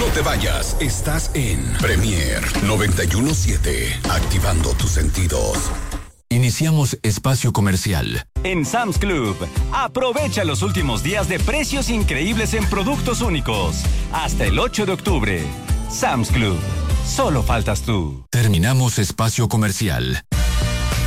te vayas, estás en Premier 91.7, activando tus sentidos. Iniciamos espacio comercial. En Sam's Club, aprovecha los últimos días de precios increíbles en productos únicos. Hasta el 8 de octubre. Sam's Club, solo faltas tú. Terminamos espacio comercial.